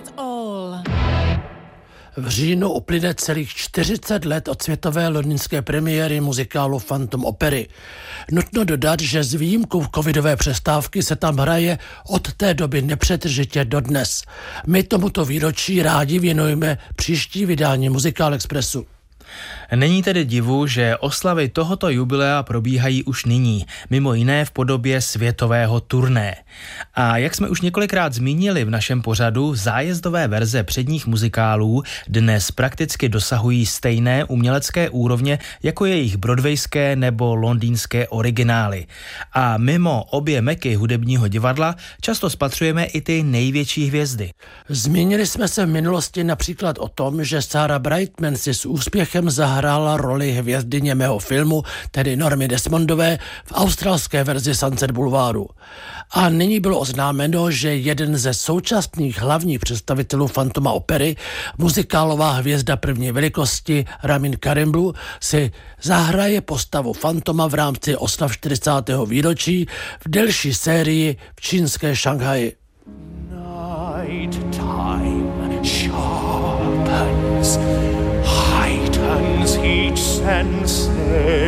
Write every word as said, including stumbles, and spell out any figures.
that's all. V říjnu uplyne celých čtyřicet let od světové londýnské premiéry muzikálu Phantom opery. Nutno dodat, že s výjimkou covidové přestávky se tam hraje od té doby nepřetržitě dodnes. My tomuto výročí rádi věnujeme příští vydání Muzikál Expressu. Není tedy divu, že oslavy tohoto jubilea probíhají už nyní, mimo jiné v podobě světového turné. A jak jsme už několikrát zmínili v našem pořadu, zájezdové verze předních muzikálů dnes prakticky dosahují stejné umělecké úrovně jako jejich broadwayské nebo londýnské originály. A mimo obě meky hudebního divadla často spatřujeme i ty největší hvězdy. Zmínili jsme se v minulosti například o tom, že Sarah Brightman si s úspěchem zahrála roli hvězdy němého filmu, tedy Normy Desmondové, v australské verzi Sunset Boulevardu. A nyní bylo oznámeno, že jeden ze současných hlavních představitelů Phantoma opery, muzikálová hvězda první velikosti Ramin Karimloo, si zahraje postavu Phantoma v rámci oslav čtyřicátého výročí v delší sérii v čínské Šanghaji. Night time sharpens, heightens each sensation.